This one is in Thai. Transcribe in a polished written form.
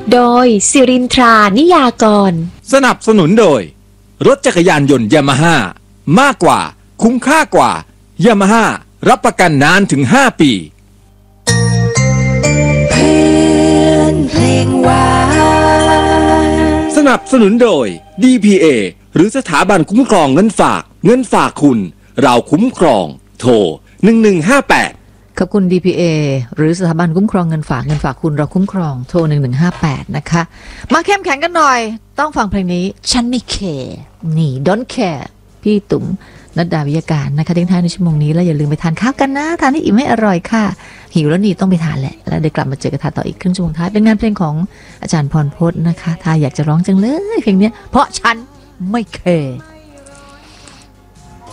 โดยสิรินทรานิยากรสนับสนุนโดยรถจักรยานยนต์ยามาฮ่ามากกว่าคุ้มค่ากว่ายามาฮ่ารับประกันนานถึง5 ปีเพลงหวานสนับสนุนโดย DPA หรือสถาบันคุ้มครองเงินฝากคุณเราคุ้มครองโทร1158 ขอบคุณ DPA หรือสถาบันคุ้มครองเงินฝากคุณเราคุ้มครองโทร1158นะคะมาเข้มแข็งกันหน่อยต้องฟังเพลงนี้ฉันไม่แคร์นี่ Don't Care พี่ตุ๋มนัดดาวิยาการนะคะทิ้งท้ายในชั่วโมงนี้แล้วอย่าลืมไปทานข้าวกันนะทานให้อิ่มให้อร่อยค่ะหิวแล้วนี่ต้องไปทานแหละแล้วเดี๋ยวกลับมาเจอกันต่ออีกครึ่งชั่วโมงท้ายเป็นงานเพลงของอาจารย์พรพจน์นะคะถ้าอยากจะร้องจังเลยเพลงนี้เพราะฉันไม่แคร์